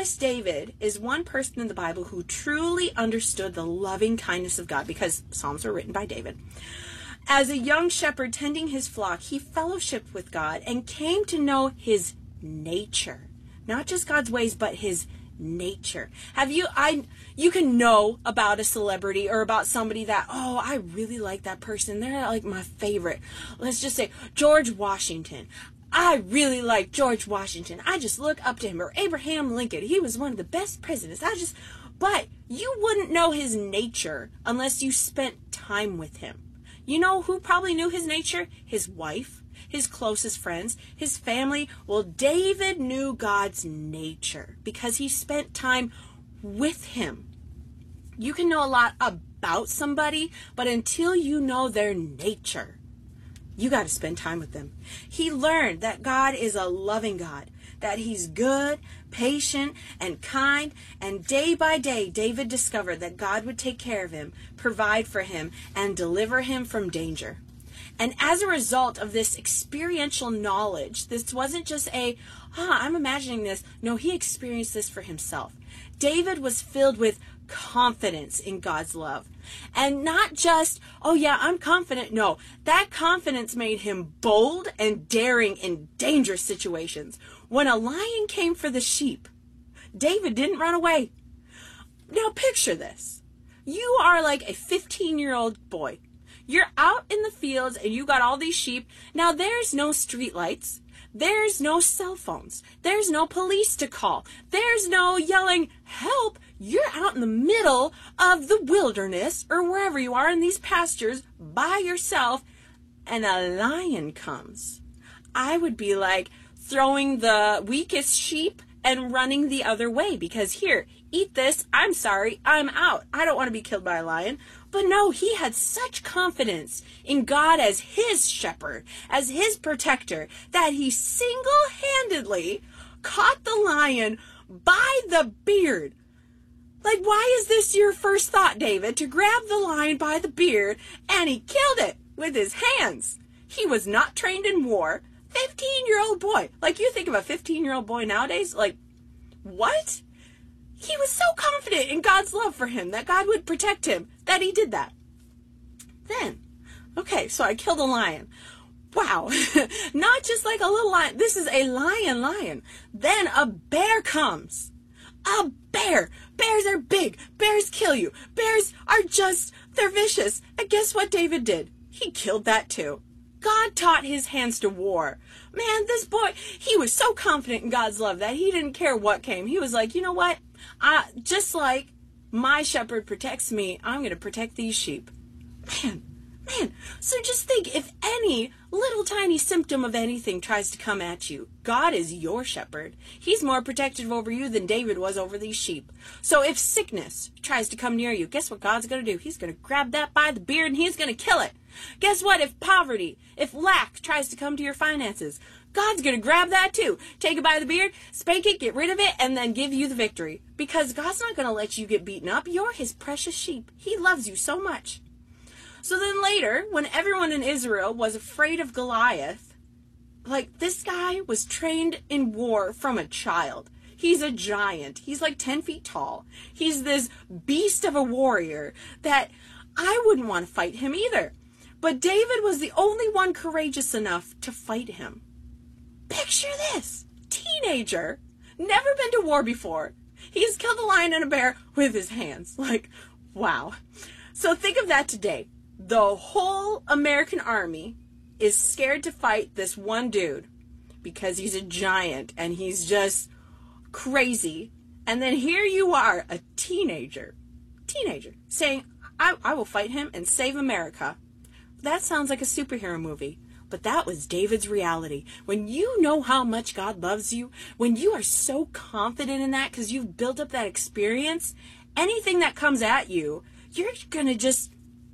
Psalmist David is one person in the Bible who truly understood the loving kindness of God, because Psalms were written by David. As a young shepherd tending his flock, he fellowshiped with God and came to know his nature. Not just God's ways, but his nature. You can know about a celebrity or about somebody that, oh, I really like that person. They're like my favorite. Let's just say George Washington. I really like George Washington. I just look up to him. Or Abraham Lincoln. He was one of the best presidents. But you wouldn't know his nature unless you spent time with him. You know who probably knew his nature? His wife, his closest friends, his family. Well, David knew God's nature because he spent time with him. You can know a lot about somebody, but until you know their nature, you got to spend time with them. He learned that God is a loving God, that he's good, patient, and kind. And day by day, David discovered that God would take care of him, provide for him, and deliver him from danger. And as a result of this experiential knowledge, this wasn't just I'm imagining this. No, he experienced this for himself. David was filled with confidence in God's love. And not just, oh yeah, I'm confident. No, that confidence made him bold and daring in dangerous situations. When a lion came for the sheep, David didn't run away. Now picture this. You are like a 15-year-old boy. You're out in the fields and you got all these sheep. Now there's no street lights. There's no cell phones. There's no police to call. There's no yelling, help. You're out in the middle of the wilderness or wherever you are in these pastures by yourself, and a lion comes. I would be like throwing the weakest sheep and running the other way because here, eat this. I'm sorry. I'm out. I don't want to be killed by a lion. But no, he had such confidence in God as his shepherd, as his protector, that he single-handedly caught the lion by the beard. Like, why is this your first thought, David? To grab the lion by the beard, and he killed it with his hands. He was not trained in war. 15-year-old boy. Like, you think of a 15-year-old boy nowadays, like, what? He was so confident in God's love for him, that God would protect him, that he did that. Then, okay, so I killed a lion. Wow. Not just like a little lion. This is a lion. Then a bear comes. A bear. Bears are big. Bears kill you. Bears are they're vicious. And guess what David did? He killed that too. God taught his hands to war. Man, this boy, he was so confident in God's love that he didn't care what came. He was like, you know what? Just like my shepherd protects me, I'm going to protect these sheep. Man. So just think, if any little tiny symptom of anything tries to come at you, God is your shepherd. He's more protective over you than David was over these sheep. So if sickness tries to come near you, guess what God's going to do? He's going to grab that by the beard and he's going to kill it. Guess what? If poverty, if lack tries to come to your finances, God's going to grab that too. Take it by the beard, spank it, get rid of it, and then give you the victory. Because God's not going to let you get beaten up. You're his precious sheep. He loves you so much. So then later, when everyone in Israel was afraid of Goliath, like, this guy was trained in war from a child. He's a giant. He's like 10 feet tall. He's this beast of a warrior that I wouldn't want to fight him either. But David was the only one courageous enough to fight him. Picture this. Teenager. Never been to war before. He's killed a lion and a bear with his hands. Like, wow. So think of that today. The whole American army is scared to fight this one dude because he's a giant and he's just crazy. And then here you are, a teenager saying, I will fight him and save America. That sounds like a superhero movie, but that was David's reality. When you know how much God loves you, when you are so confident in that because you've built up that experience, anything that comes at you, you're going to just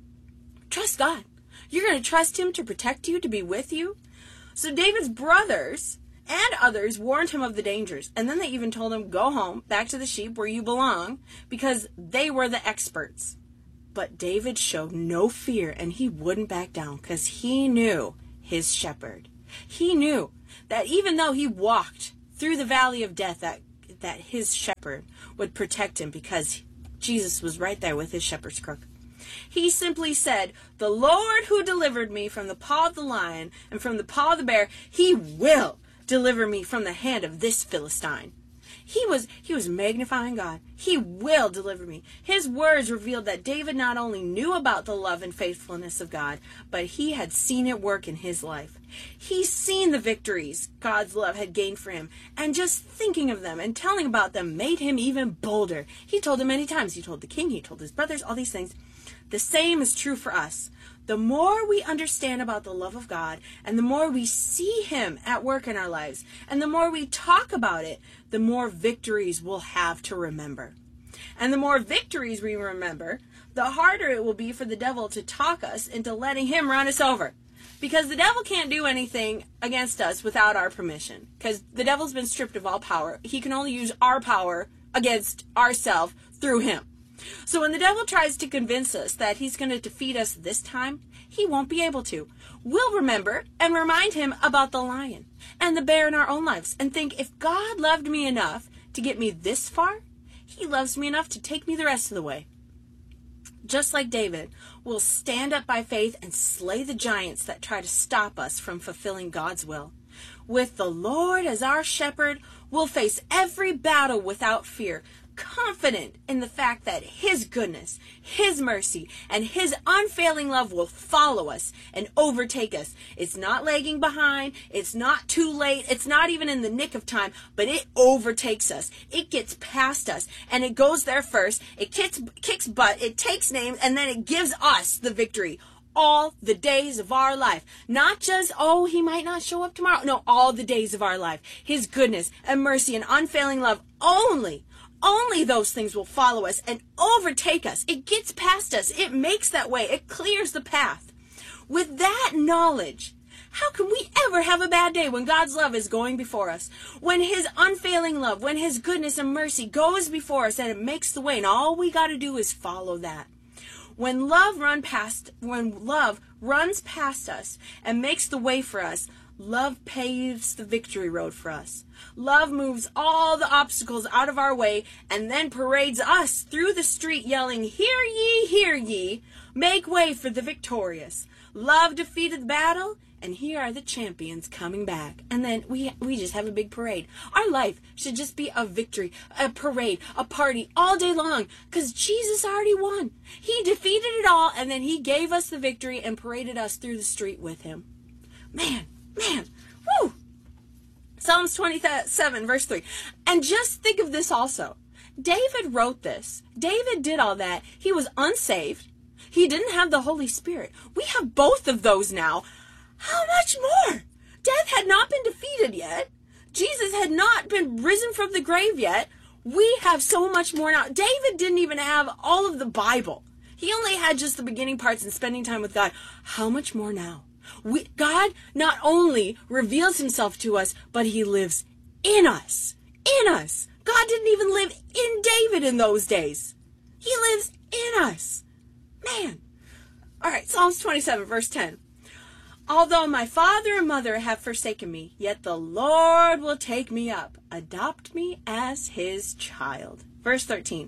trust God. You're going to trust him to protect you, to be with you. So David's brothers and others warned him of the dangers. And then they even told him, go home, back to the sheep where you belong, because they were the experts. But David showed no fear, and he wouldn't back down because he knew his shepherd. He knew that even though he walked through the valley of death, that that his shepherd would protect him because Jesus was right there with his shepherd's crook. He simply said, "The Lord who delivered me from the paw of the lion and from the paw of the bear, he will deliver me from the hand of this Philistine." He was magnifying God. He will deliver me. His words revealed that David not only knew about the love and faithfulness of God, but he had seen it work in his life. He's seen the victories God's love had gained for him, and just thinking of them and telling about them made him even bolder. He told them many times. He told the king, he told his brothers, all these things. The same is true for us. The more we understand about the love of God, and the more we see him at work in our lives, and the more we talk about it, the more victories we'll have to remember. And the more victories we remember, the harder it will be for the devil to talk us into letting him run us over. Because the devil can't do anything against us without our permission. Because the devil's been stripped of all power. He can only use our power against ourselves through him. So when the devil tries to convince us that he's going to defeat us this time, he won't be able to. We'll remember and remind him about the lion and the bear in our own lives and think, if God loved me enough to get me this far, he loves me enough to take me the rest of the way. Just like David, we'll stand up by faith and slay the giants that try to stop us from fulfilling God's will. With the Lord as our shepherd, we'll face every battle without fear, confident in the fact that his goodness, his mercy, and his unfailing love will follow us and overtake us. It's not lagging behind. It's not too late. It's not even in the nick of time, but it overtakes us. It gets past us, and it goes there first. It kicks butt. It takes names, and then it gives us the victory all the days of our life. Not just, oh, he might not show up tomorrow. No, all the days of our life. His goodness and mercy and unfailing love only those things will follow us and overtake us. It gets past us. It makes that way. It clears the path. With that knowledge, how can we ever have a bad day when God's love is going before us? When his unfailing love, when his goodness and mercy goes before us and it makes the way, and all we got to do is follow that. When love runs past us and makes the way for us, love paves the victory road for us. Love moves all the obstacles out of our way and then parades us through the street yelling, hear ye, make way for the victorious. Love defeated the battle, and here are the champions coming back. And then we just have a big parade. Our life should just be a victory, a parade, a party all day long, because Jesus already won. He defeated it all, and then he gave us the victory and paraded us through the street with him. Man, woo! Psalms 27, verse 3. And just think of this also. David wrote this. David did all that. He was unsaved. He didn't have the Holy Spirit. We have both of those now. How much more? Death had not been defeated yet. Jesus had not been risen from the grave yet. We have so much more now. David didn't even have all of the Bible. He only had just the beginning parts and spending time with God. How much more now? God not only reveals himself to us, but he lives in us. In us. God didn't even live in David in those days. He lives in us. Man. All right, Psalms 27, verse 10. Although my father and mother have forsaken me, yet the Lord will take me up, adopt me as his child. Verse 13.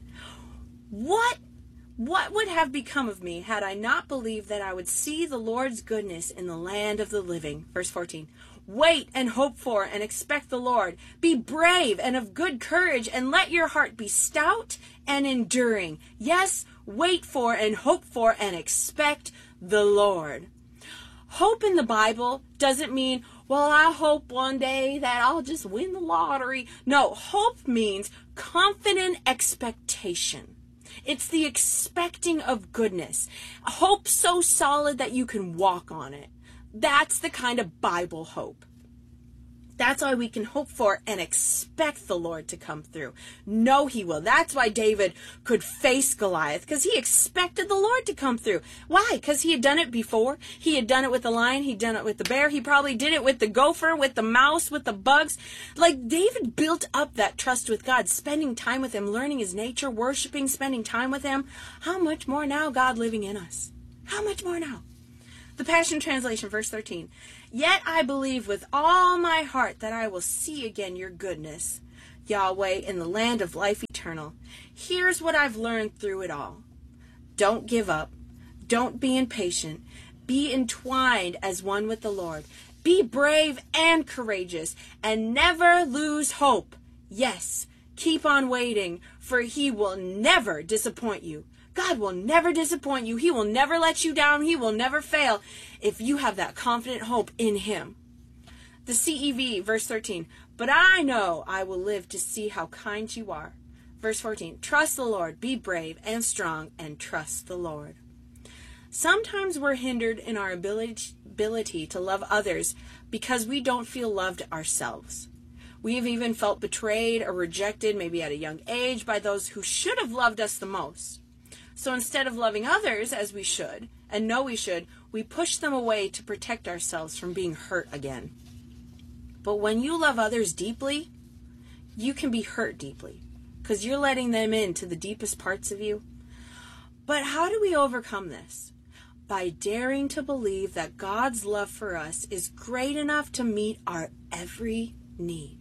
What would have become of me had I not believed that I would see the Lord's goodness in the land of the living? Verse 14. Wait and hope for and expect the Lord. Be brave and of good courage, and let your heart be stout and enduring. Yes, wait for and hope for and expect the Lord. Hope in the Bible doesn't mean, well, I hope one day that I'll just win the lottery. No, hope means confident expectation. It's the expecting of goodness. Hope so solid that you can walk on it. That's the kind of Bible hope. That's why we can hope for and expect the Lord to come through. Know he will. That's why David could face Goliath, because he expected the Lord to come through. Why? Because he had done it before. He had done it with the lion. He'd done it with the bear. He probably did it with the gopher, with the mouse, with the bugs. Like, David built up that trust with God, spending time with him, learning his nature, worshiping, spending time with him. How much more now, God living in us? How much more now? The Passion Translation, verse 13. Yet I believe with all my heart that I will see again your goodness. Yahweh, in the land of life eternal. Here's what I've learned through it all. Don't give up. Don't be impatient. Be entwined as one with the Lord. Be brave and courageous, and never lose hope. Yes, keep on waiting, for he will never disappoint you. God will never disappoint you. He will never let you down. He will never fail if you have that confident hope in him. The CEV, verse 13, but I know I will live to see how kind you are. Verse 14, trust the Lord, be brave and strong, and trust the Lord. Sometimes we're hindered in our ability to love others because we don't feel loved ourselves. We've even felt betrayed or rejected, maybe at a young age, by those who should have loved us the most. So instead of loving others as we should, and know we should, we push them away to protect ourselves from being hurt again. But when you love others deeply, you can be hurt deeply, because you're letting them into the deepest parts of you. But how do we overcome this? By daring to believe that God's love for us is great enough to meet our every need.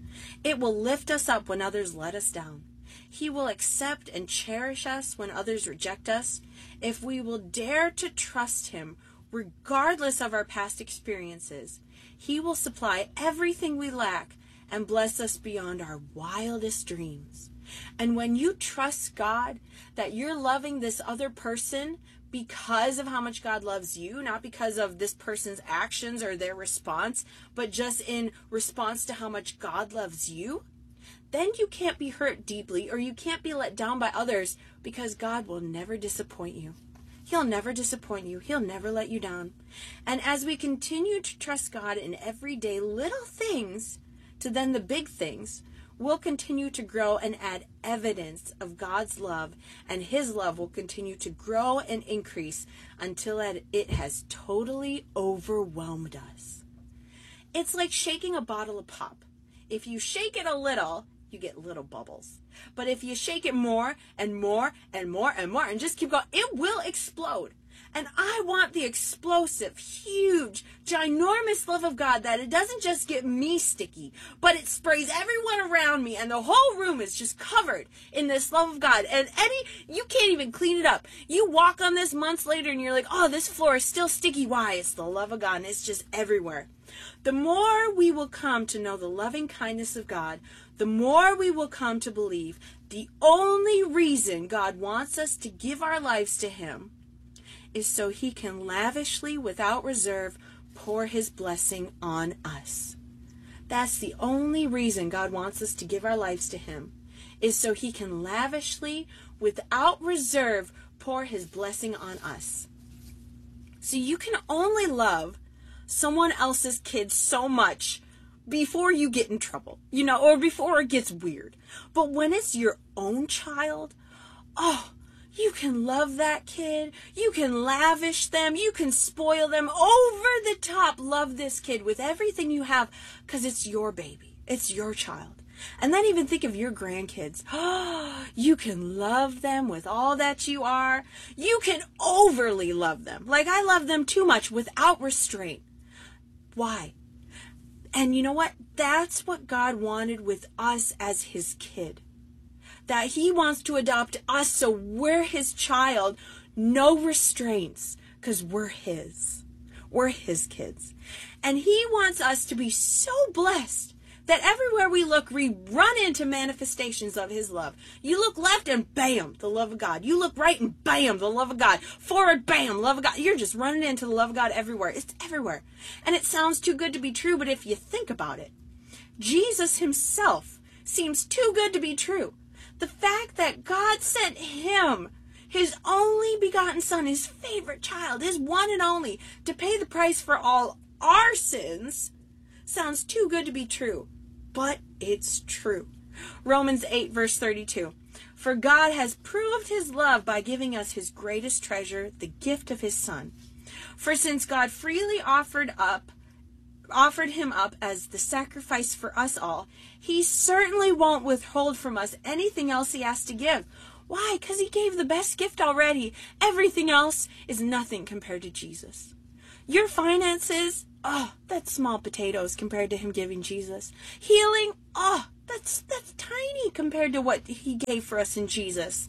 It will lift us up when others let us down. He will accept and cherish us when others reject us. If we will dare to trust him, regardless of our past experiences, he will supply everything we lack and bless us beyond our wildest dreams. And when you trust God that you're loving this other person because of how much God loves you, not because of this person's actions or their response, but just in response to how much God loves you, then you can't be hurt deeply, or you can't be let down by others, because God will never disappoint you. He'll never disappoint you. He'll never let you down. And as we continue to trust God in everyday little things to then the big things, we'll continue to grow and add evidence of God's love, and his love will continue to grow and increase until it has totally overwhelmed us. It's like shaking a bottle of pop. If you shake it a little, you get little bubbles. But if you shake it more and more and more and more and just keep going, it will explode. And I want the explosive, huge, ginormous love of God, that it doesn't just get me sticky, but it sprays everyone around me, and the whole room is just covered in this love of God. And Eddie, you can't even clean it up. You walk on this months later and you're like, oh, this floor is still sticky. Why? It's the love of God, and it's just everywhere. The more we will come to know the loving kindness of God, the more we will come to believe the only reason God wants us to give our lives to him is so he can lavishly, without reserve, pour his blessing on us. That's the only reason God wants us to give our lives to him, is so he can lavishly, without reserve, pour his blessing on us. So you can only love someone else's kid so much before you get in trouble, or before it gets weird. But when it's your own child, oh, you can love that kid, you can lavish them, you can spoil them, over the top love this kid with everything you have, because it's your baby, it's your child. And then even think of your grandkids. Oh, you can love them with all that you are. You can overly love them. Like I love them too much, without restraint. Why? And you know what? That's what God wanted with us as his kid. That he wants to adopt us so we're his child, no restraints, because we're his. We're his kids. And he wants us to be so blessed that everywhere we look, we run into manifestations of his love. You look left and bam, the love of God. You look right and bam, the love of God. Forward, bam, love of God. You're just running into the love of God everywhere. It's everywhere. And it sounds too good to be true, but if you think about it, Jesus himself seems too good to be true. The fact that God sent him, his only begotten son, his favorite child, his one and only, to pay the price for all our sins, sounds too good to be true. But it's true. Romans 8, verse 32. For God has proved his love by giving us his greatest treasure, the gift of his son. For since God freely offered him up as the sacrifice for us all, he certainly won't withhold from us anything else he has to give. Why? Because he gave the best gift already. Everything else is nothing compared to Jesus. Your finances, oh, that's small potatoes compared to him giving Jesus. Healing, oh, that's tiny compared to what he gave for us in Jesus.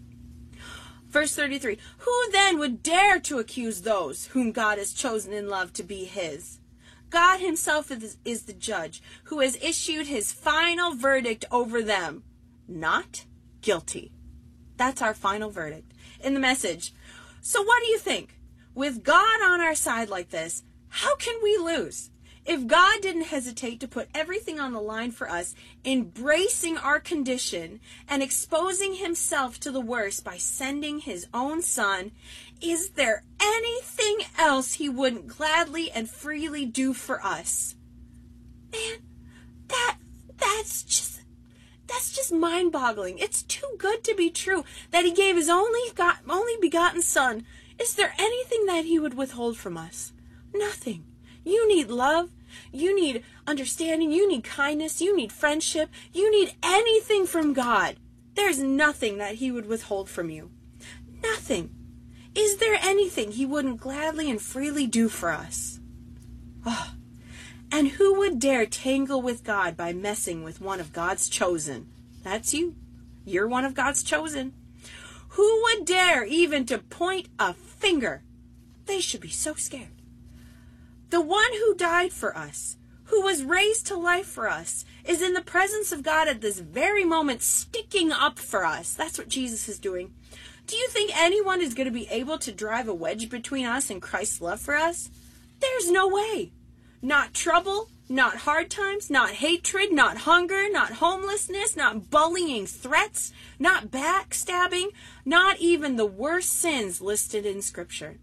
Verse 33, who then would dare to accuse those whom God has chosen in love to be his? God himself is the judge who has issued his final verdict over them. Not guilty. That's our final verdict in the Message. So what do you think? With God on our side like this, how can we lose? If God didn't hesitate to put everything on the line for us, embracing our condition and exposing himself to the worst by sending his own son, is there anything else he wouldn't gladly and freely do for us? Man, that's just mind-boggling. It's too good to be true that he gave his only begotten son. Is there anything that he would withhold from us? Nothing. You need love. You need understanding. You need kindness. You need friendship. You need anything from God. There's nothing that he would withhold from you. Nothing. Is there anything he wouldn't gladly and freely do for us? Oh. And who would dare tangle with God by messing with one of God's chosen? That's you. You're one of God's chosen. Who would dare even to point a finger? They should be so scared. The one who died for us, who was raised to life for us, is in the presence of God at this very moment, sticking up for us. That's what Jesus is doing. Do you think anyone is going to be able to drive a wedge between us and Christ's love for us? There's no way. Not trouble, not hard times, not hatred, not hunger, not homelessness, not bullying threats, not backstabbing, not even the worst sins listed in Scripture.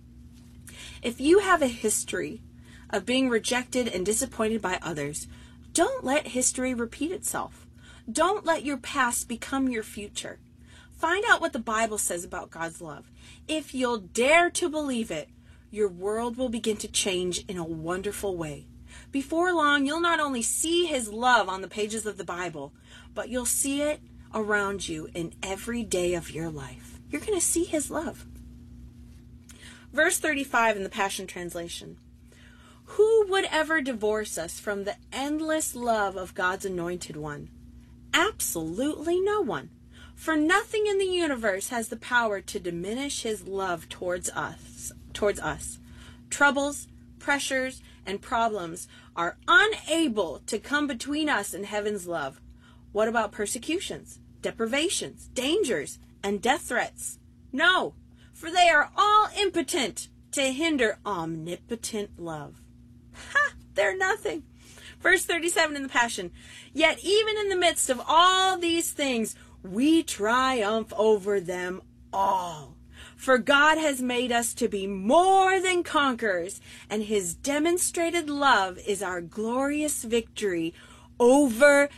If you have a history of being rejected and disappointed by others, don't let history repeat itself. Don't let your past become your future. Find out what the Bible says about God's love. If you'll dare to believe it, your world will begin to change in a wonderful way. Before long, you'll not only see his love on the pages of the Bible, but you'll see it around you in every day of your life. You're going to see his love. Verse 35 in the Passion Translation. Who would ever divorce us from the endless love of God's anointed one? Absolutely no one. For nothing in the universe has the power to diminish his love towards us. Troubles, pressures, and problems are unable to come between us and heaven's love. What about persecutions, deprivations, dangers, and death threats? No, for they are all impotent to hinder omnipotent love. Ha! They're nothing. Verse 37 in the Passion. Yet even in the midst of all these things, we triumph over them all. For God has made us to be more than conquerors, and his demonstrated love is our glorious victory over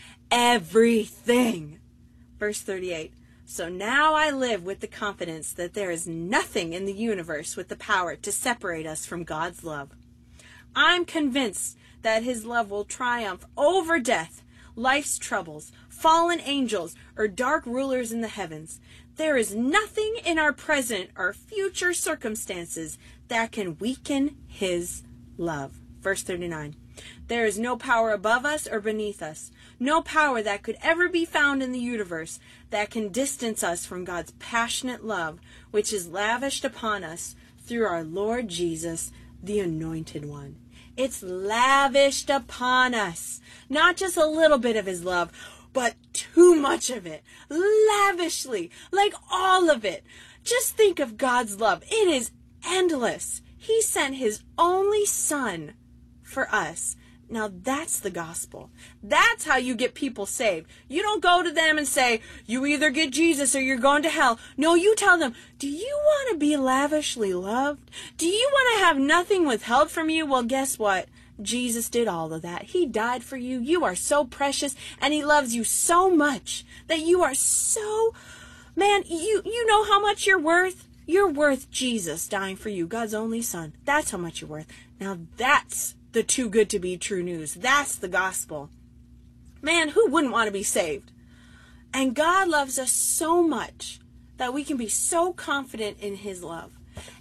everything. Verse 38. So now I live with the confidence that there is nothing in the universe with the power to separate us from God's love. I'm convinced that his love will triumph over death, life's troubles, fallen angels, or dark rulers in the heavens. There is nothing in our present or future circumstances that can weaken his love. Verse 39. There is no power above us or beneath us, no power that could ever be found in the universe that can distance us from God's passionate love, which is lavished upon us through our Lord Jesus, the Anointed One. It's lavished upon us, not just a little bit of his love, but too much of it, lavishly, like all of it. Just think of God's love. It is endless. He sent his only son for us. Now that's the gospel. That's how you get people saved. You don't go to them and say, you either get Jesus or you're going to hell. No, you tell them, do you want to be lavishly loved? Do you want to have nothing withheld from you? Well, guess what? Jesus did all of that. He died for you. You are so precious, and he loves you so much that you are so, man, you know how much you're worth? You're worth Jesus dying for you, God's only son. That's how much you're worth. Now that's the too good to be true news. That's the gospel. Man, who wouldn't want to be saved? And God loves us so much that we can be so confident in his love.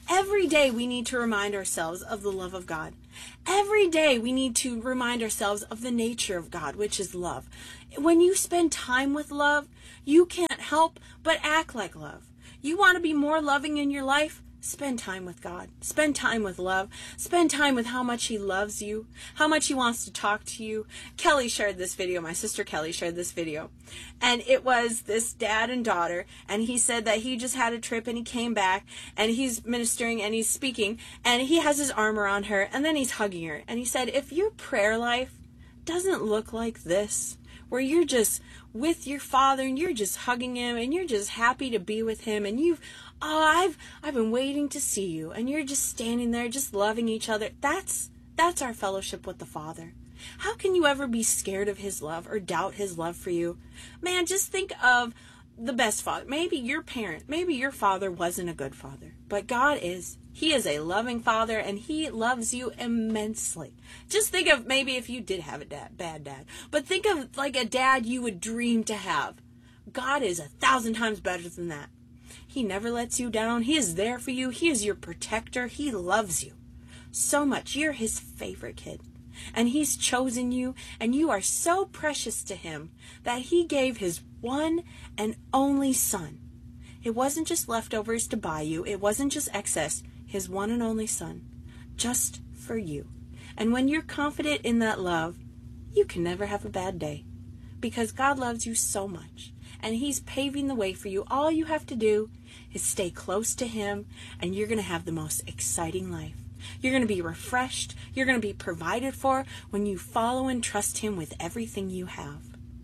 Every day we need to remind ourselves of the love of God. Every day we need to remind ourselves of the nature of God, which is love. When you spend time with love, you can't help but act like love. You want to be more loving in your life? Spend time with God. Spend time with love. Spend time with how much He loves you, how much He wants to talk to you. Kelly shared this video. My sister Kelly shared this video. And it was this dad and daughter. And he said that he just had a trip and he came back and he's ministering and he's speaking. And he has his arm around her and then he's hugging her. And he said, if your prayer life doesn't look like this, where you're just with your Father and you're just hugging Him and you're just happy to be with Him and I've been waiting to see you and you're just standing there just loving each other. That's our fellowship with the Father. How can you ever be scared of His love or doubt His love for you? Man, just think of the best father. Maybe your parent, maybe your father wasn't a good father, but God is. He is a loving Father and He loves you immensely. Just think of maybe if you did have a bad dad, but think of like a dad you would dream to have. God is 1,000 times better than that. He never lets you down. He is there for you. He is your protector. He loves you so much. You're His favorite kid. And He's chosen you, and you are so precious to Him that He gave His one and only Son. It wasn't just leftovers to buy you. It wasn't just excess. His one and only Son, just for you. And when you're confident in that love, you can never have a bad day because God loves you so much. And He's paving the way for you. All you have to do is stay close to Him, and you're going to have the most exciting life. You're going to be refreshed. You're going to be provided for when you follow and trust Him with everything you have.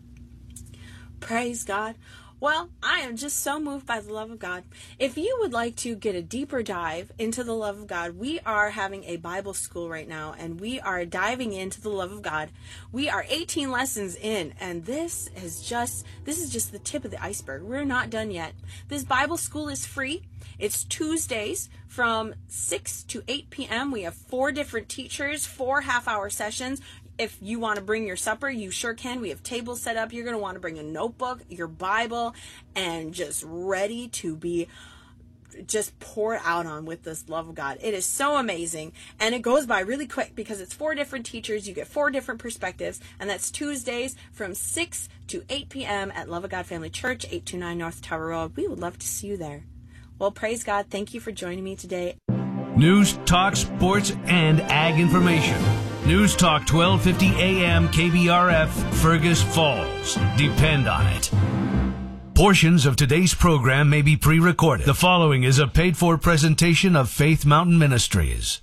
Praise God. Well, I am just so moved by the love of God. If you would like to get a deeper dive into the love of God, we are having a Bible school right now, and we are diving into the love of God. We are 18 lessons in, and this is just the tip of the iceberg. We're not done yet. This Bible school is free. It's Tuesdays from 6 to 8 p.m. We have 4 different teachers, 4 half-hour sessions. If you want to bring your supper, you sure can. We have tables set up. You're going to want to bring a notebook, your Bible, and just ready to be just poured out on with this love of God. It is so amazing, and it goes by really quick because it's 4 different teachers. You get 4 different perspectives, and that's Tuesdays from 6 to 8 p.m. at Love of God Family Church, 829 North Tower Road. We would love to see you there. Well, praise God. Thank you for joining me today. News, talk, sports, and ag information. News Talk 1250 AM KBRF, Fergus Falls. Depend on it. Portions of today's program may be pre-recorded. The following is a paid-for presentation of Faith Mountain Ministries.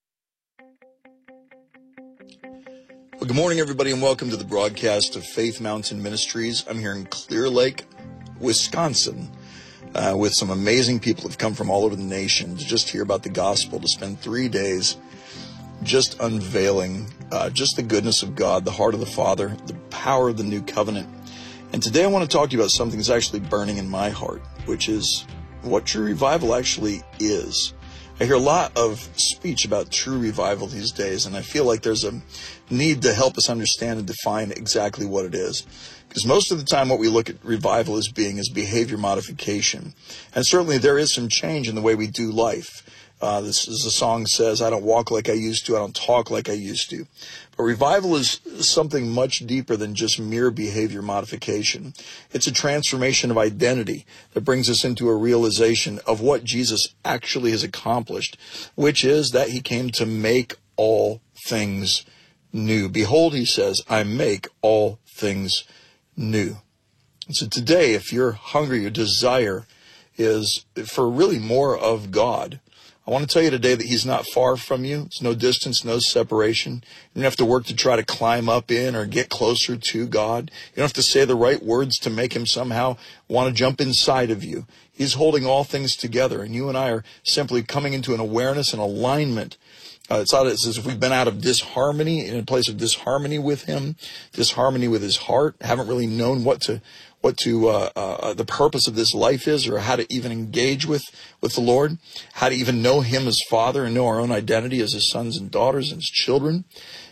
Well, good morning, everybody, and welcome to the broadcast of Faith Mountain Ministries. I'm here in Clear Lake, Wisconsin, with some amazing people who have come from all over the nation to just hear about the gospel, to spend 3 days just unveiling just the goodness of God, the heart of the Father, the power of the new covenant. And today I want to talk to you about something that's actually burning in my heart, which is what true revival actually is. I hear a lot of speech about true revival these days, and I feel like there's a need to help us understand and define exactly what it is. Because most of the time what we look at revival as being is behavior modification. And certainly there is some change in the way we do life. This is a song says, I don't walk like I used to, I don't talk like I used to. But revival is something much deeper than just mere behavior modification. It's a transformation of identity that brings us into a realization of what Jesus actually has accomplished, which is that He came to make all things new. Behold, He says, I make all things new. And so today, if you're hungry, your desire is for really more of God, I want to tell you today that He's not far from you. There's no distance, no separation. You don't have to work to try to climb up in or get closer to God. You don't have to say the right words to make Him somehow want to jump inside of you. He's holding all things together, and you and I are simply coming into an awareness and alignment. It's as if we've been out of disharmony, in a place of disharmony with Him, disharmony with His heart, haven't really known what the purpose of this life is, or how to even engage with the Lord, how to even know Him as Father and know our own identity as His sons and daughters and His children.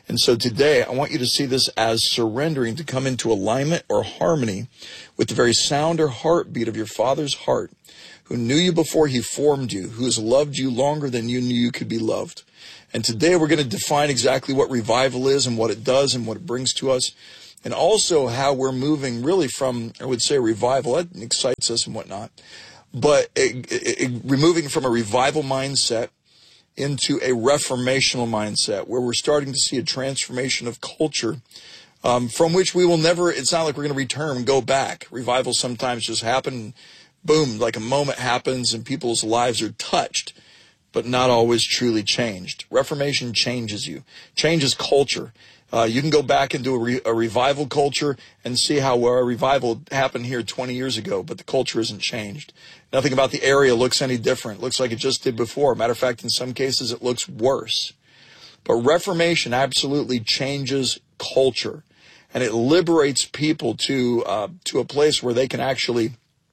And so today, I want you to see this as surrendering to come into alignment or harmony with the very sound or heartbeat of your Father's heart, who knew you before he formed you, who has loved you longer than you knew you could be loved. And today we're going to define exactly what revival is and what it does and what it brings to us, and also how we're moving really from, I would say, revival. That excites us and whatnot, but removing from a revival mindset into a reformational mindset, where we're starting to see a transformation of culture from which we will never, it's not like we're going to return and go back. Revival sometimes just happen, boom, like a moment happens and people's lives are touched, but not always truly changed. Reformation changes you, changes culture. You can go back into a revival culture and see how a revival happened here 20 years ago, but the culture isn't changed. Nothing about the area looks any different. It looks like it just did before. Matter of fact, in some cases, it looks worse. But Reformation absolutely changes culture, and it liberates people to a place where they can actually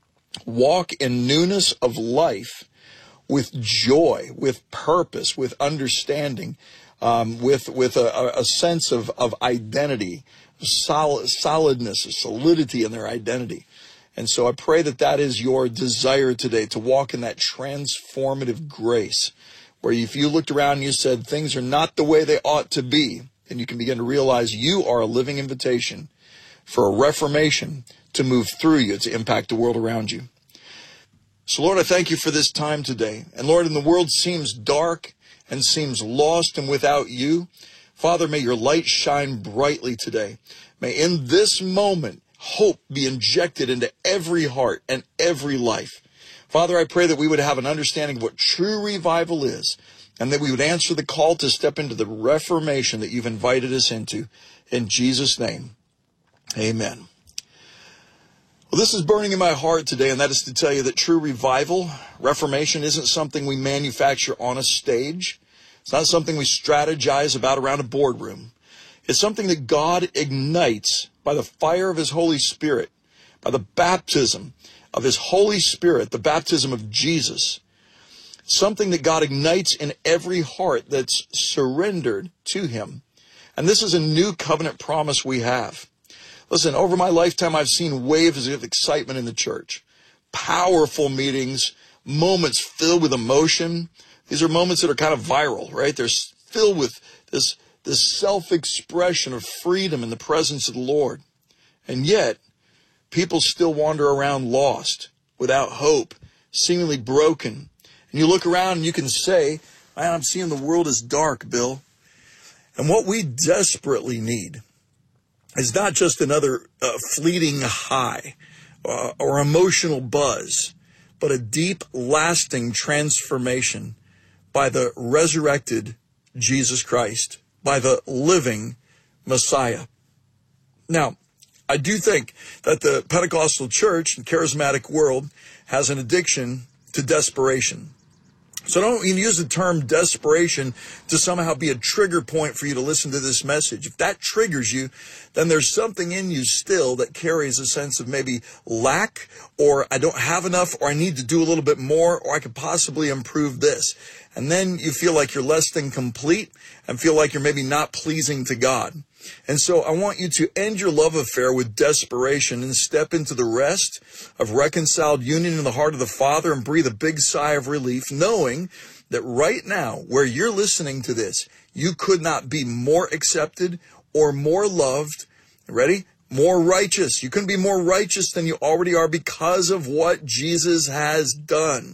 walk in newness of life with joy, with purpose, with understanding, with a sense of identity, solidness, solidity in their identity. And so I pray that that is your desire today, to walk in that transformative grace, where if you looked around and you said things are not the way they ought to be, then you can begin to realize you are a living invitation for a reformation to move through you to impact the world around you. So Lord, I thank you for this time today. And Lord, and the world seems dark and seems lost and without you, Father, may your light shine brightly today. May in this moment, hope be injected into every heart and every life. Father, I pray that we would have an understanding of what true revival is, and that we would answer the call to step into the reformation that you've invited us into. In Jesus' name, amen. Well, this is burning in my heart today, and that is to tell you that true revival, reformation, isn't something we manufacture on a stage. It's not something we strategize about around a boardroom. It's something that God ignites by the fire of his Holy Spirit, by the baptism of his Holy Spirit, the baptism of Jesus. Something that God ignites in every heart that's surrendered to him. And this is a new covenant promise we have. Listen, over my lifetime, I've seen waves of excitement in the church. Powerful meetings, moments filled with emotion. These are moments that are kind of viral, right? They're filled with this self-expression of freedom in the presence of the Lord. And yet, people still wander around lost, without hope, seemingly broken. And you look around and you can say, man, I'm seeing the world as dark, Bill. And what we desperately need is not just another fleeting high or emotional buzz, but a deep, lasting transformation by the resurrected Jesus Christ, by the living Messiah. Now, I do think that the Pentecostal church and charismatic world has an addiction to desperation. So don't use the term desperation to somehow be a trigger point for you to listen to this message. If that triggers you, then there's something in you still that carries a sense of maybe lack, or I don't have enough, or I need to do a little bit more, or I could possibly improve this. And then you feel like you're less than complete and feel like you're maybe not pleasing to God. And so I want you to end your love affair with desperation and step into the rest of reconciled union in the heart of the Father and breathe a big sigh of relief, knowing that right now, where you're listening to this, you could not be more accepted or more loved. Ready? More righteous. You couldn't be more righteous than you already are because of what Jesus has done.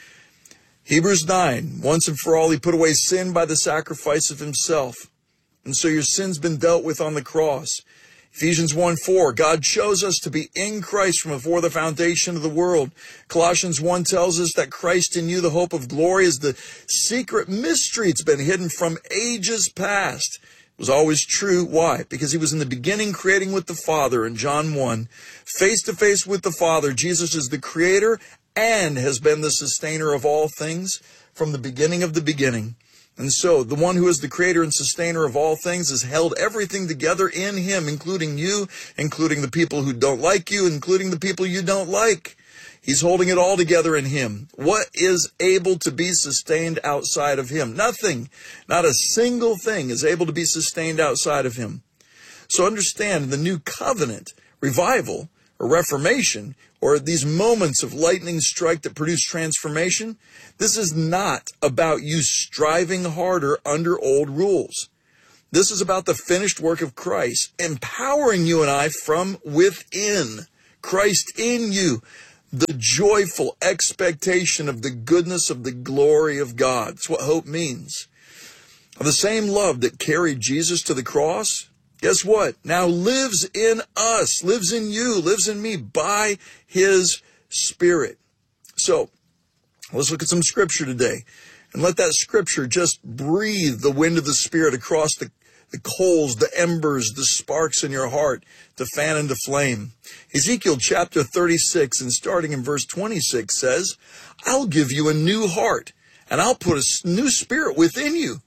Hebrews 9, once and for all, he put away sin by the sacrifice of himself. And so your sin's been dealt with on the cross. Ephesians 1:4, God chose us to be in Christ from before the foundation of the world. Colossians 1 tells us that Christ in you, the hope of glory, is the secret mystery. It's been hidden from ages past. It was always true. Why? Because he was in the beginning creating with the Father in John 1. Face to face with the Father, Jesus is the creator and has been the sustainer of all things from the beginning of the beginning. And so the one who is the creator and sustainer of all things has held everything together in him, including you, including the people who don't like you, including the people you don't like. He's holding it all together in him. What is able to be sustained outside of him? Nothing. Not a single thing is able to be sustained outside of him. So understand, the new covenant, revival or reformation, or these moments of lightning strike that produce transformation, this is not about you striving harder under old rules. This is about the finished work of Christ, empowering you and I from within. Christ in you, the joyful expectation of the goodness of the glory of God. That's what hope means. The same love that carried Jesus to the cross, guess what? Now lives in us, lives in you, lives in me by his Spirit. So let's look at some scripture today and let that scripture just breathe the wind of the Spirit across the coals, the embers, the sparks in your heart to fan into flame. Ezekiel chapter 36 and starting in verse 26 says, I'll give you a new heart and I'll put a new spirit within you.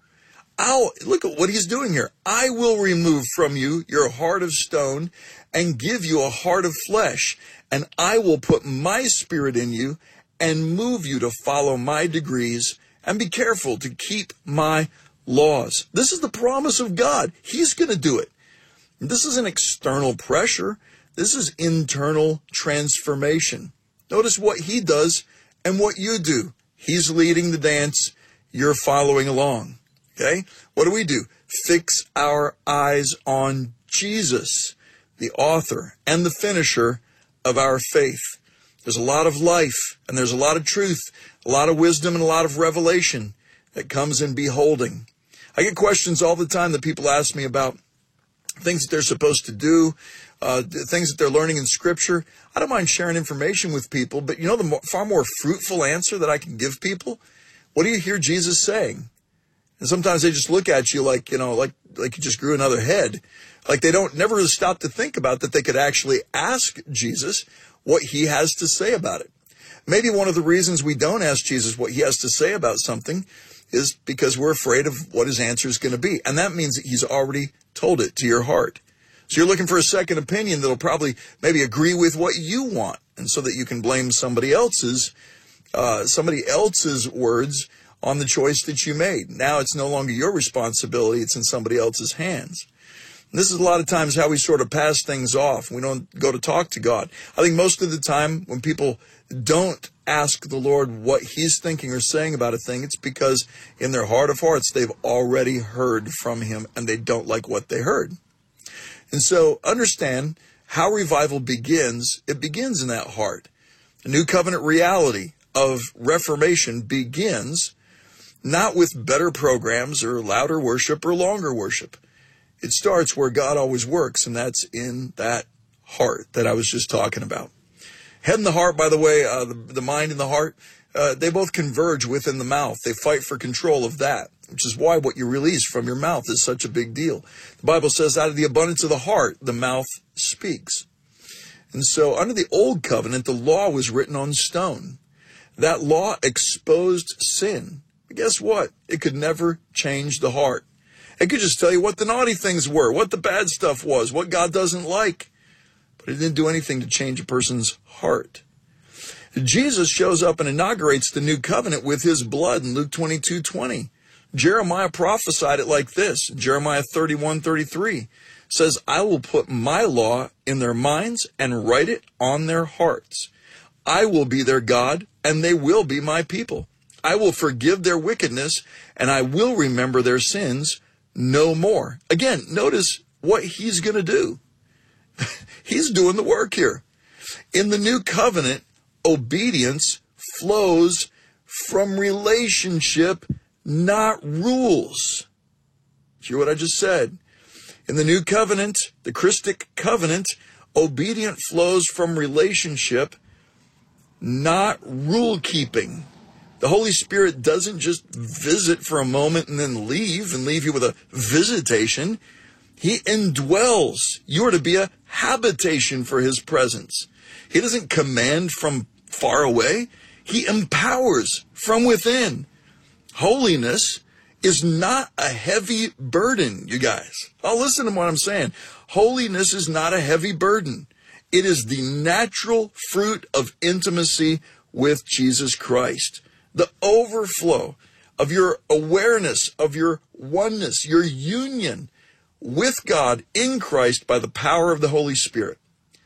Look at what he's doing here. I will remove from you your heart of stone and give you a heart of flesh, and I will put my spirit in you and move you to follow my decrees and be careful to keep my laws. This is the promise of God. He's going to do it. This isn't external pressure. This is internal transformation. Notice what he does and what you do. He's leading the dance. You're following along. Okay? What do? Fix our eyes on Jesus, the author and the finisher of our faith. There's a lot of life and there's a lot of truth, a lot of wisdom and a lot of revelation that comes in beholding. I get questions all the time that people ask me about things that they're supposed to do, things that they're learning in Scripture. I don't mind sharing information with people, but you know the far more fruitful answer that I can give people? What do you hear Jesus saying? And sometimes they just look at you like, like you just grew another head. Like they never stop to think about that they could actually ask Jesus what he has to say about it. Maybe one of the reasons we don't ask Jesus what he has to say about something is because we're afraid of what his answer is going to be. And that means that he's already told it to your heart. So you're looking for a second opinion that'll probably maybe agree with what you want, and so that you can blame somebody else's words on the choice that you made. Now it's no longer your responsibility. It's in somebody else's hands. And this is a lot of times how we sort of pass things off. We don't go to talk to God. I think most of the time when people don't ask the Lord what he's thinking or saying about a thing, it's because in their heart of hearts, they've already heard from him and they don't like what they heard. And so understand how revival begins. It begins in that heart. The new covenant reality of reformation begins not with better programs or louder worship or longer worship. It starts where God always works, and that's in that heart that I was just talking about. Head and the heart, by the way, the mind and the heart, they both converge within the mouth. They fight for control of that, which is why what you release from your mouth is such a big deal. The Bible says out of the abundance of the heart, the mouth speaks. And so under the old covenant, the law was written on stone. That law exposed sin. But guess what? It could never change the heart. It could just tell you what the naughty things were, what the bad stuff was, what God doesn't like. But it didn't do anything to change a person's heart. Jesus shows up and inaugurates the new covenant with his blood in Luke 22:20. Jeremiah prophesied it like this. Jeremiah 31:33 says, I will put my law in their minds and write it on their hearts. I will be their God, and they will be my people. I will forgive their wickedness, and I will remember their sins no more. Again, notice what he's going to do. He's doing the work here. In the new covenant, obedience flows from relationship, not rules. Hear what I just said? In the new covenant, the Christic covenant, obedience flows from relationship, not rule keeping. The Holy Spirit doesn't just visit for a moment and then leave you with a visitation. He indwells. You are to be a habitation for his presence. He doesn't command from far away. He empowers from within. Holiness is not a heavy burden, you guys. Oh, listen to what I'm saying. Holiness is not a heavy burden. It is the natural fruit of intimacy with Jesus Christ. The overflow of your awareness, of your oneness, your union with God in Christ by the power of the Holy Spirit.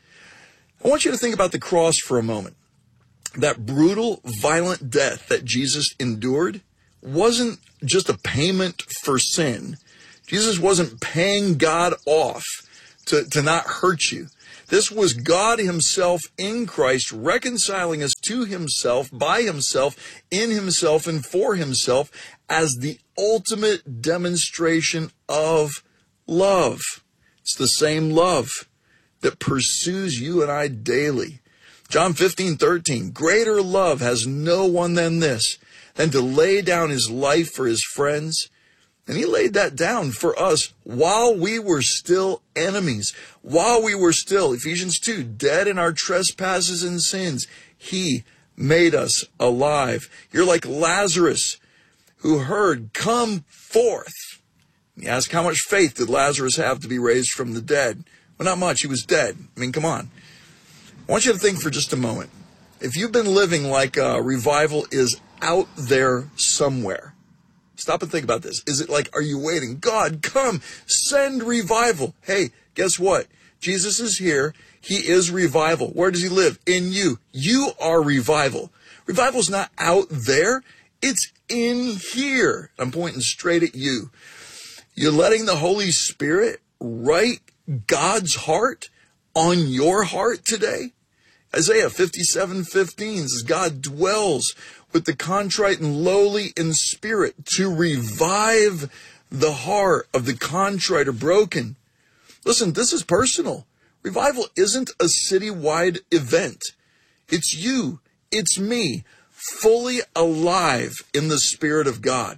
I want you to think about the cross for a moment. That brutal, violent death that Jesus endured wasn't just a payment for sin. Jesus wasn't paying God off to not hurt you. This was God himself in Christ reconciling us to himself, by himself, in himself, and for himself as the ultimate demonstration of love. It's the same love that pursues you and I daily. John 15:13, greater love has no one than this, than to lay down his life for his friends. And he laid that down for us while we were still enemies, while we were still, Ephesians 2, dead in our trespasses and sins. He made us alive. You're like Lazarus, who heard, come forth. You ask, how much faith did Lazarus have to be raised from the dead? Well, not much. He was dead. I mean, come on. I want you to think for just a moment. If you've been living like revival is out there somewhere, stop and think about this. Is it like, are you waiting? God, come, send revival. Hey, guess what? Jesus is here. He is revival. Where does he live? In you. You are revival. Revival's not out there. It's in here. I'm pointing straight at you. You're letting the Holy Spirit write God's heart on your heart today. Isaiah 57:15 says, God dwells with the contrite and lowly in spirit to revive the heart of the contrite or broken. Listen, this is personal. Revival isn't a citywide event. It's you, it's me, fully alive in the Spirit of God.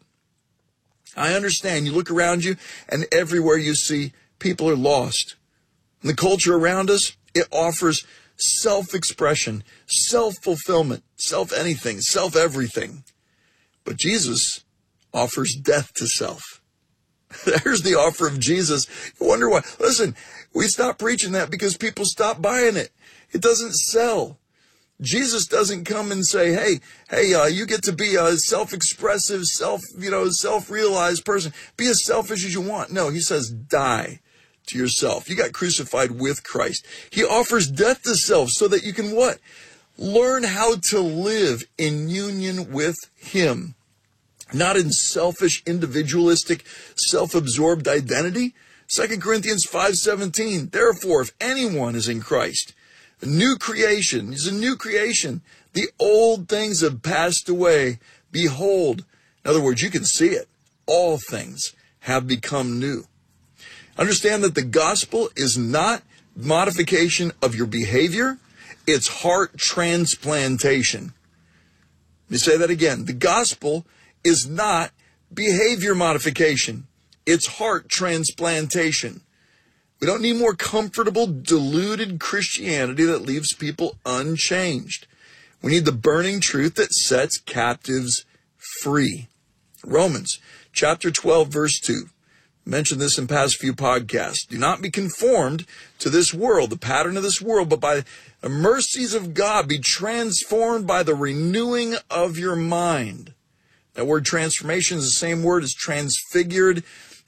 I understand. You look around you and everywhere you see, people are lost. And the culture around us, it offers self-expression, self-fulfillment, self-anything, self-everything. But Jesus offers death to self. There's the offer of Jesus. You wonder why. Listen, we stopped preaching that because people stopped buying it. It doesn't sell. Jesus doesn't come and say, hey, you get to be a self-expressive, self-realized person. Be as selfish as you want. No, he says, die to yourself. You got crucified with Christ. He offers death to self so that you can what? Learn how to live in union with him. Not in selfish, individualistic, self-absorbed identity. 2 Corinthians 5:17. Therefore, if anyone is in Christ, a new creation, he's a new creation. The old things have passed away. Behold. In other words, you can see it. All things have become new. Understand that the gospel is not modification of your behavior. It's heart transplantation. Let me say that again. The gospel is not behavior modification. It's heart transplantation. We don't need more comfortable, deluded Christianity that leaves people unchanged. We need the burning truth that sets captives free. Romans chapter 12, verse 2. Mentioned this in past few podcasts. Do not be conformed to this world, the pattern of this world, but by the mercies of God, be transformed by the renewing of your mind. That word transformation is the same word as transfigured,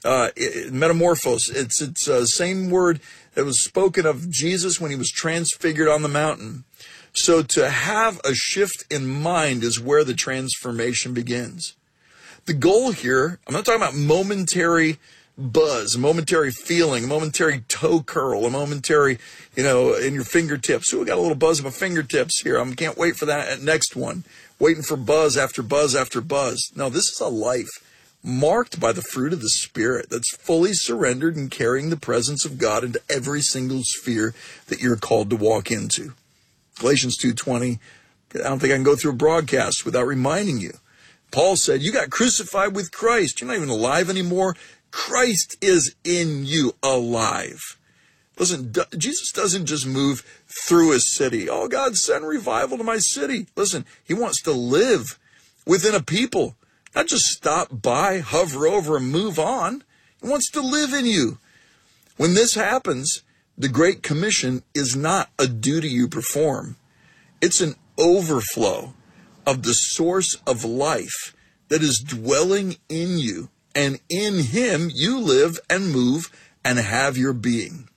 metamorphos. It's the same word that was spoken of Jesus when he was transfigured on the mountain. So to have a shift in mind is where the transformation begins. The goal here, I'm not talking about momentary buzz, a momentary feeling, a momentary toe curl, a momentary, in your fingertips. So we got a little buzz in my fingertips here. I can't wait for that next one. Waiting for buzz after buzz after buzz. No, this is a life marked by the fruit of the Spirit that's fully surrendered and carrying the presence of God into every single sphere that you're called to walk into. Galatians 2:20, I don't think I can go through a broadcast without reminding you. Paul said, you got crucified with Christ. You're not even alive anymore. Christ is in you, alive. Listen, Jesus doesn't just move through a city. Oh, God, send revival to my city. Listen, he wants to live within a people, not just stop by, hover over, and move on. He wants to live in you. When this happens, the Great Commission is not a duty you perform. It's an overflow of the source of life that is dwelling in you, and in him you live and move and have your being.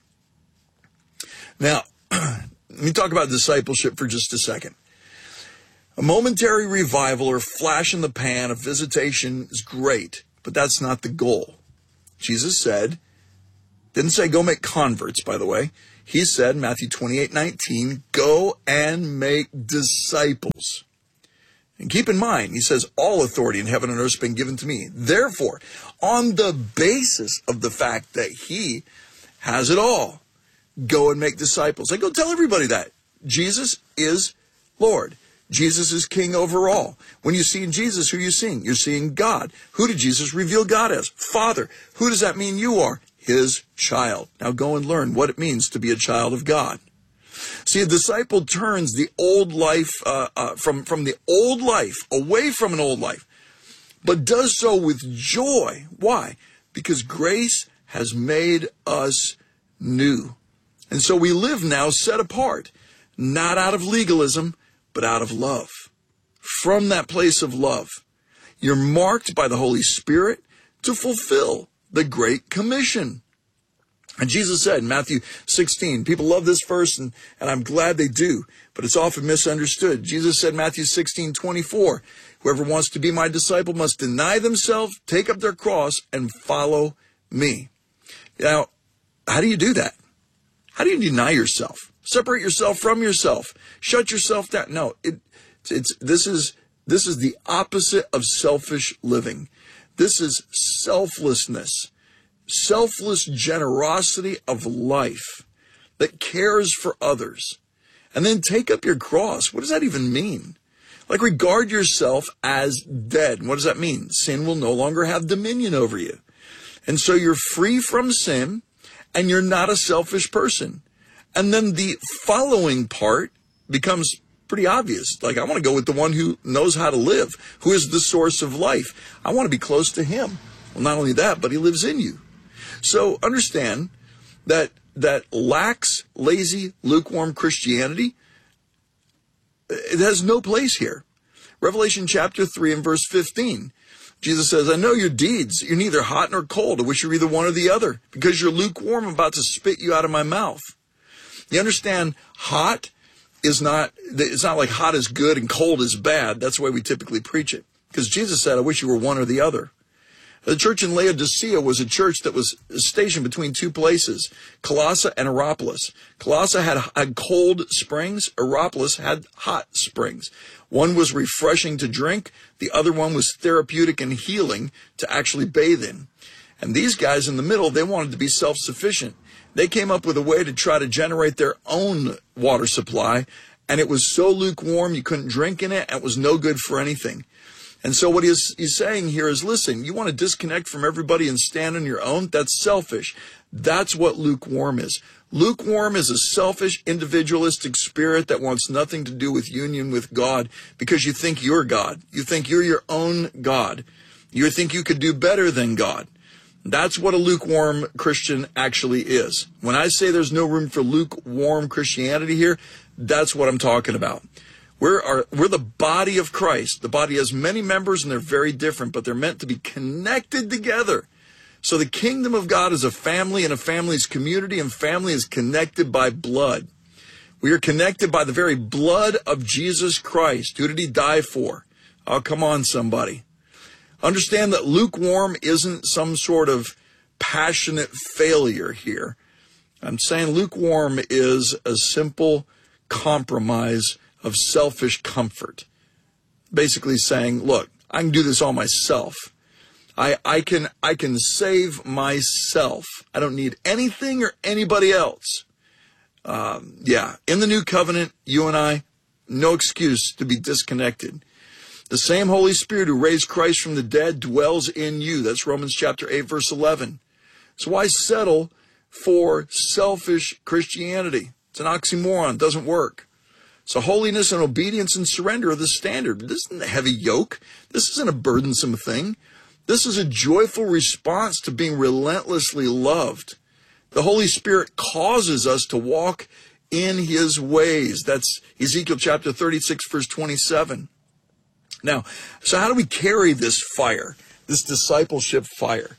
Now, let me talk about discipleship for just a second. A momentary revival or flash in the pan of visitation is great, but that's not the goal. Jesus said, didn't say go make converts, by the way. He said, Matthew 28:19, go and make disciples. And keep in mind, he says, all authority in heaven and earth has been given to me. Therefore, on the basis of the fact that he has it all, go and make disciples. I go tell everybody that. Jesus is Lord. Jesus is king over all. When you see in Jesus, who are you seeing? You're seeing God. Who did Jesus reveal God as? Father. Who does that mean you are? His child. Now go and learn what it means to be a child of God. See, a disciple turns the old life, from the old life, away from an old life, but does so with joy. Why? Because grace has made us new. And so we live now set apart, not out of legalism, but out of love. From that place of love, you're marked by the Holy Spirit to fulfill the Great Commission. And Jesus said in Matthew 16, people love this verse, and I'm glad they do, but it's often misunderstood. Jesus said, Matthew 16:24, whoever wants to be my disciple must deny themselves, take up their cross, and follow me. Now, how do you do that? How do you deny yourself? Separate yourself from yourself. Shut yourself down. No, this is the opposite of selfish living. This is selflessness, selfless generosity of life that cares for others. And then take up your cross. What does that even mean? Like, regard yourself as dead. And what does that mean? Sin will no longer have dominion over you. And so you're free from sin, and you're not a selfish person. And then the following part becomes pretty obvious. Like, I want to go with the one who knows how to live, who is the source of life. I want to be close to him. Well, not only that, but he lives in you. So understand that lax, lazy, lukewarm Christianity, it has no place here. Revelation chapter 3 and verse 15. Jesus says, I know your deeds. You're neither hot nor cold. I wish you were either one or the other. Because you're lukewarm, I'm about to spit you out of my mouth. You understand, hot is not, it's not like hot is good and cold is bad. That's the way we typically preach it. Because Jesus said, I wish you were one or the other. The church in Laodicea was a church that was stationed between two places, Colossae and Hierapolis. Colossae had cold springs. Hierapolis had hot springs. One was refreshing to drink. The other one was therapeutic and healing to actually bathe in. And these guys in the middle, they wanted to be self-sufficient. They came up with a way to try to generate their own water supply, and it was so lukewarm you couldn't drink in it, and it was no good for anything. And so what he's saying here is, listen, you want to disconnect from everybody and stand on your own? That's selfish. That's what lukewarm is. Lukewarm is a selfish, individualistic spirit that wants nothing to do with union with God because you think you're God. You think you're your own God. You think you could do better than God. That's what a lukewarm Christian actually is. When I say there's no room for lukewarm Christianity here, that's what I'm talking about. We're the body of Christ. The body has many members and they're very different, but they're meant to be connected together. So the kingdom of God is a family, and a family is community, and family is connected by blood. We are connected by the very blood of Jesus Christ. Who did he die for? Oh, come on, somebody. Understand that lukewarm isn't some sort of passionate failure here. I'm saying lukewarm is a simple compromise of selfish comfort. Basically saying, look, I can do this all myself. I can save myself. I don't need anything or anybody else. In the new covenant, you and I, no excuse to be disconnected. The same Holy Spirit who raised Christ from the dead dwells in you. That's Romans chapter 8, verse 11. So why settle for selfish Christianity? It's an oxymoron. It doesn't work. So holiness and obedience and surrender are the standard. This isn't a heavy yoke. This isn't a burdensome thing. This is a joyful response to being relentlessly loved. The Holy Spirit causes us to walk in his ways. That's Ezekiel chapter 36, verse 27. Now, so how do we carry this fire, this discipleship fire?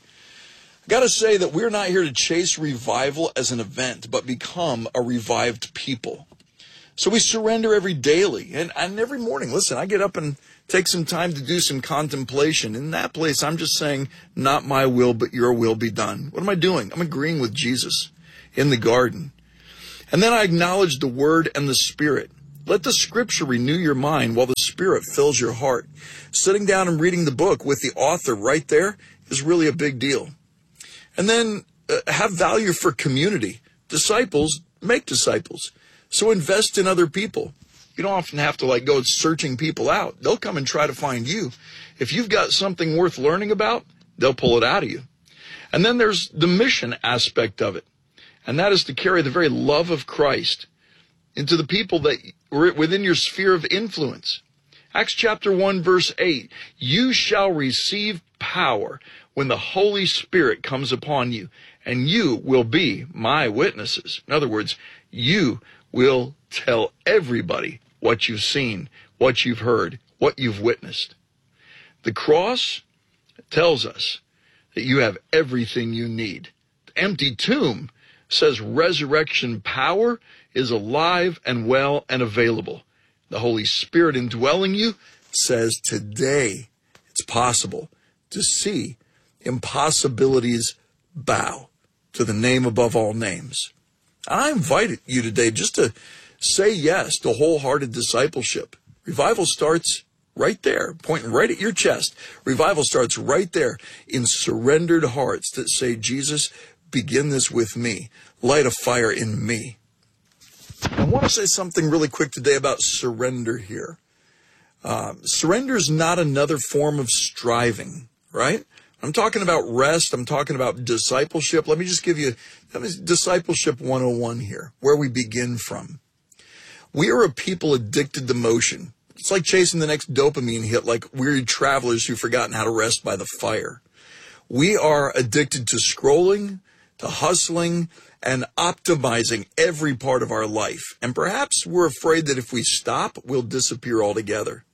I got to say that we're not here to chase revival as an event, but become a revived people. So we surrender every daily and every morning. Listen, I get up and take some time to do some contemplation. In that place, I'm just saying, not my will, but your will be done. What am I doing? I'm agreeing with Jesus in the garden. And then I acknowledge the Word and the Spirit. Let the Scripture renew your mind while the Spirit fills your heart. Sitting down and reading the book with the author right there is really a big deal. And then have value for community. Disciples make disciples. So invest in other people. You don't often have to go searching people out. They'll come and try to find you. If you've got something worth learning about, they'll pull it out of you. And then there's the mission aspect of it. And that is to carry the very love of Christ into the people that are within your sphere of influence. Acts chapter 1, verse 8, you shall receive power when the Holy Spirit comes upon you, and you will be my witnesses. In other words, you will tell everybody what you've seen, what you've heard, what you've witnessed. The cross tells us that you have everything you need. The empty tomb says resurrection power is alive and well and available. The Holy Spirit indwelling you says today it's possible to see impossibilities bow to the name above all names. I invite you today just to say yes to wholehearted discipleship. Revival starts right there, pointing right at your chest. Revival starts right there in surrendered hearts that say, Jesus, begin this with me. Light a fire in me. I want to say something really quick today about surrender here. Surrender is not another form of striving, right? I'm talking about rest. I'm talking about discipleship. Let me just give you discipleship 101 here, where we begin from. We are a people addicted to motion. It's like chasing the next dopamine hit, like weary travelers who've forgotten how to rest by the fire. We are addicted to scrolling, to hustling, and optimizing every part of our life. And perhaps we're afraid that if we stop, we'll disappear altogether.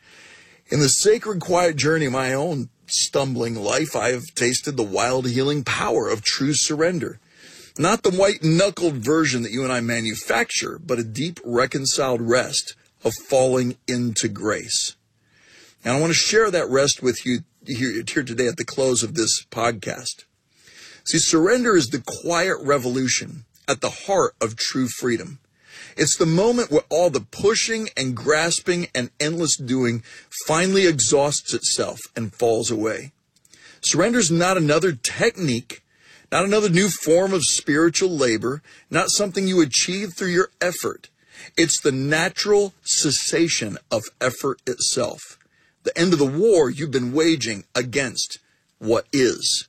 In the sacred, quiet journey of my own stumbling life, I have tasted the wild healing power of true surrender. Not the white-knuckled version that you and I manufacture, but a deep, reconciled rest of falling into grace. And I want to share that rest with you here today at the close of this podcast. See, surrender is the quiet revolution at the heart of true freedom. It's the moment where all the pushing and grasping and endless doing finally exhausts itself and falls away. Surrender is not another technique, not another new form of spiritual labor, not something you achieve through your effort. It's the natural cessation of effort itself. The end of the war you've been waging against what is.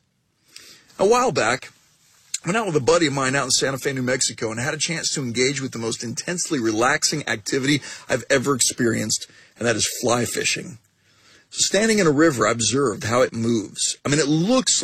A while back, I went out with a buddy of mine out in Santa Fe, New Mexico, and had a chance to engage with the most intensely relaxing activity I've ever experienced, and that is fly fishing. So standing in a river, I observed how it moves. I mean, it looks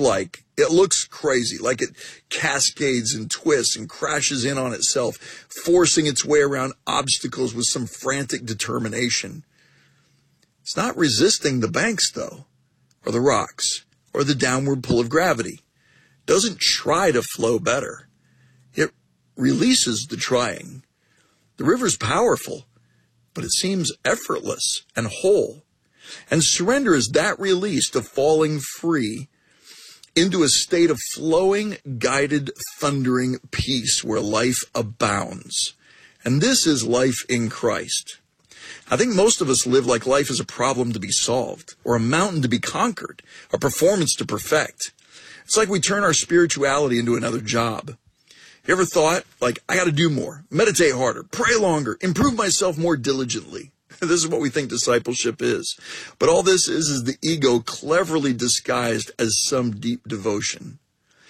crazy, like it cascades and twists and crashes in on itself, forcing its way around obstacles with some frantic determination. It's not resisting the banks, though, or the rocks, or the downward pull of gravity. It doesn't try to flow better. It releases the trying. The river's powerful, but it seems effortless and whole. And surrender is that release to falling free into a state of flowing, guided, thundering peace where life abounds. And this is life in Christ. I think most of us live like life is a problem to be solved, or a mountain to be conquered, a performance to perfect. It's like we turn our spirituality into another job. You ever thought, I got to do more, meditate harder, pray longer, improve myself more diligently? This is what we think discipleship is. But all this is the ego cleverly disguised as some deep devotion.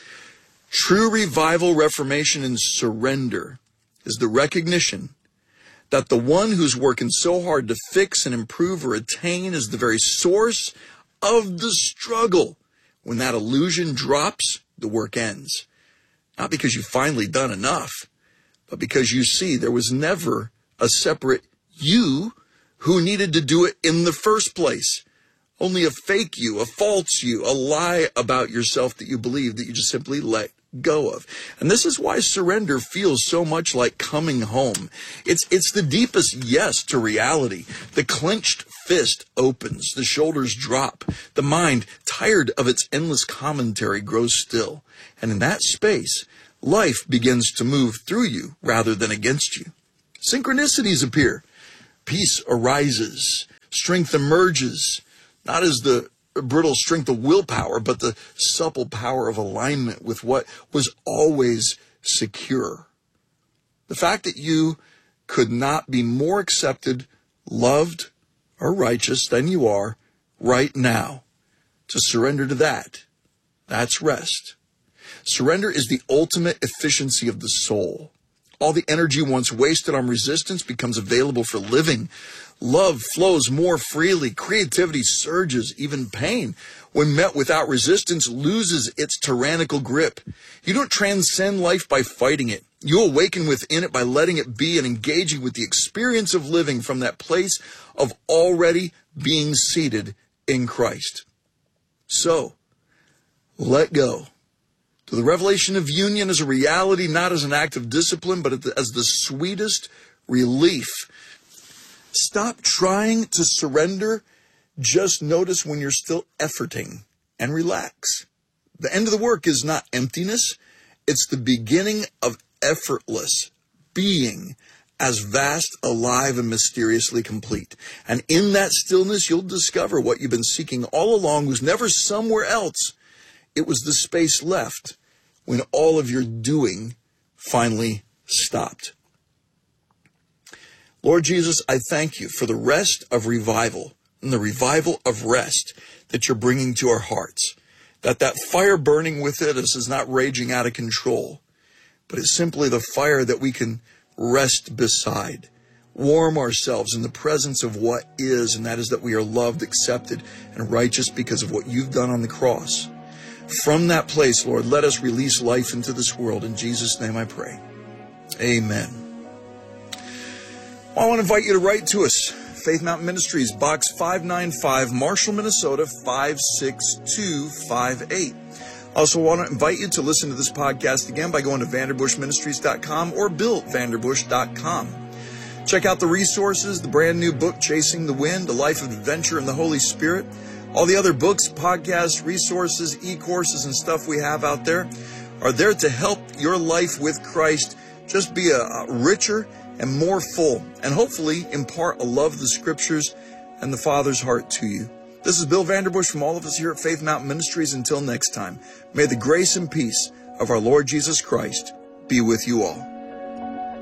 True revival, reformation, and surrender is the recognition that the one who's working so hard to fix and improve or attain is the very source of the struggle. When that illusion drops, the work ends. Not because you've finally done enough, but because you see there was never a separate you who needed to do it in the first place. Only a fake you, a false you, a lie about yourself that you believe that you just simply let go of. And this is why surrender feels so much like coming home. It's the deepest yes to reality. The clenched fist opens, the shoulders drop, the mind, tired of its endless commentary, grows still. And in that space, life begins to move through you rather than against you. Synchronicities appear. Peace arises. Strength emerges. Not as the brittle strength of willpower, but the supple power of alignment with what was always secure. The fact that you could not be more accepted, loved, or righteous than you are right now. To surrender to that, that's rest. Surrender is the ultimate efficiency of the soul. All the energy once wasted on resistance becomes available for living. Love flows more freely. Creativity surges. Even pain, when met without resistance, loses its tyrannical grip. You don't transcend life by fighting it. You awaken within it by letting it be and engaging with the experience of living from that place of already being seated in Christ. So, let go. To the revelation of union as a reality, not as an act of discipline, but as the sweetest relief. Stop trying to surrender. Just notice when you're still efforting and relax. The end of the work is not emptiness. It's the beginning of effortless being, as vast, alive, and mysteriously complete. And in that stillness, you'll discover what you've been seeking all along was never somewhere else. It was the space left when all of your doing finally stopped. Lord Jesus, I thank you for the rest of revival and the revival of rest that you're bringing to our hearts. That fire burning within us is not raging out of control, but it's simply the fire that we can rest beside, warm ourselves in the presence of what is, and that is that we are loved, accepted, and righteous because of what you've done on the cross. From that place, Lord, let us release life into this world. In Jesus' name I pray. Amen. Well, I want to invite you to write to us. Faith Mountain Ministries, Box 595, Marshall, Minnesota, 56258. I also want to invite you to listen to this podcast again by going to vanderbushministries.com or billvanderbush.com. Check out the resources, the brand new book, Chasing the Wind, A Life of Adventure in the Holy Spirit. All the other books, podcasts, resources, e-courses, and stuff we have out there are there to help your life with Christ just be a richer and more full, and hopefully impart a love of the Scriptures and the Father's heart to you. This is Bill Vanderbush from all of us here at Faith Mountain Ministries. Until next time, may the grace and peace of our Lord Jesus Christ be with you all.